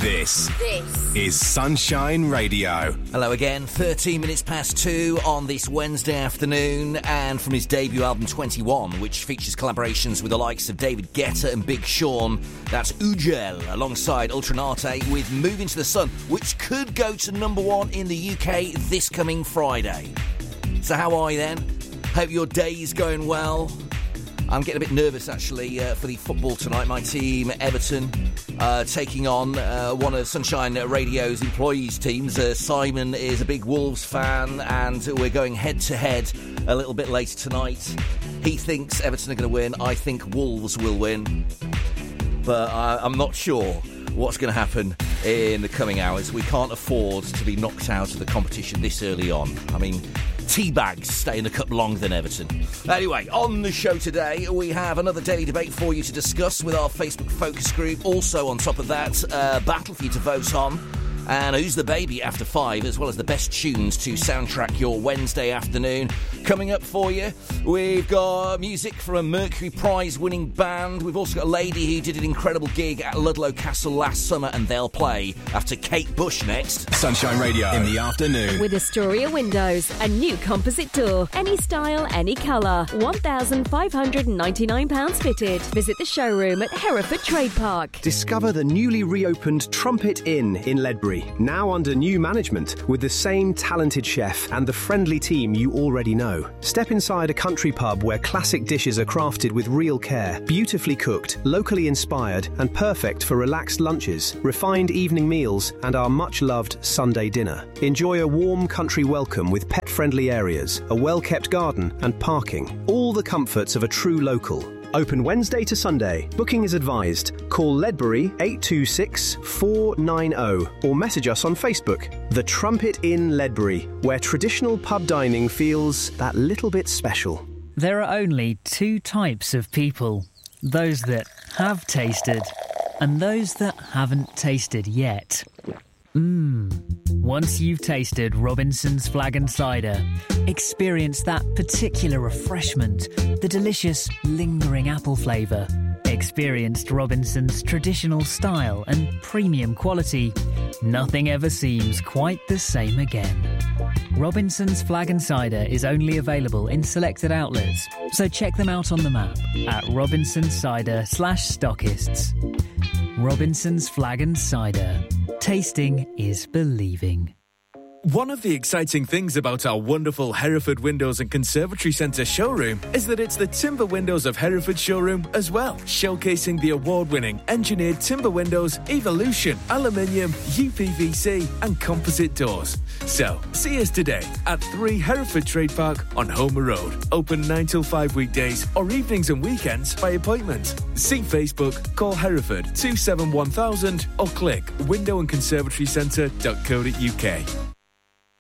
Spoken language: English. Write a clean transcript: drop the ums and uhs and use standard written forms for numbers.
This is Sunshine Radio. Hello again, 13 minutes past 2 on this Wednesday afternoon, and from his debut album 21, which features collaborations with the likes of David Guetta and Big Sean, that's Ujel alongside Ultranate with Moving to the Sun, which could go to number 1 in the UK this coming Friday. So how are you then? Hope your day's going well. I'm getting a bit nervous, actually, for the football tonight. My team, Everton, taking on one of Sunshine Radio's employees' teams. Simon is a big Wolves fan, and we're going head-to-head a little bit later tonight. He thinks Everton are going to win. I think Wolves will win. But I'm not sure what's going to happen in the coming hours. We can't afford to be knocked out of the competition this early on. I mean, teabags stay in the cup longer than Everton. Anyway, on the show today, we have another daily debate for you to discuss with our Facebook focus group. Also, on top of that, battle for you to vote on. And Who's the Baby after 5, as well as the best tunes to soundtrack your Wednesday afternoon. Coming up for you, we've got music from a Mercury Prize-winning band. We've also got a lady who did an incredible gig at Ludlow Castle last summer, and they'll play after Kate Bush next. Sunshine Radio in the afternoon. With Astoria Windows, a new composite door. Any style, any colour. £1,599 fitted. Visit the showroom at Hereford Trade Park. Discover the newly reopened Trumpet Inn in Ledbury, now under new management with the same talented chef and the friendly team you already know. Step inside a country pub where classic dishes are crafted with real care, beautifully cooked, locally inspired and perfect for relaxed lunches, refined evening meals and our much-loved Sunday dinner. Enjoy a warm country welcome with pet-friendly areas, a well-kept garden and parking. All the comforts of a true local. Open Wednesday to Sunday. Booking is advised. Call Ledbury 826 490 or message us on Facebook. The Trumpet Inn Ledbury, where traditional pub dining feels that little bit special. There are only 2 types of people. Those that have tasted and those that haven't tasted yet. Once you've tasted Robinson's Flag and Cider, experience that particular refreshment, the delicious, lingering apple flavour. Experienced Robinson's traditional style and premium quality. Nothing ever seems quite the same again. Robinson's Flag and Cider is only available in selected outlets, so check them out on the map at robinsoncider/stockists. Robinson's Flag and Cider. Tasting is believing. One of the exciting things about our wonderful Hereford Windows and Conservatory Centre showroom is that it's the Timber Windows of Hereford showroom as well, showcasing the award-winning engineered timber windows, Evolution, aluminium, UPVC and composite doors. So, see us today at 3 Hereford Trade Park on Homer Road. Open 9 till 5 weekdays or evenings and weekends by appointment. See Facebook, call Hereford 271,000 or click windowandconservatorycentre.co.uk.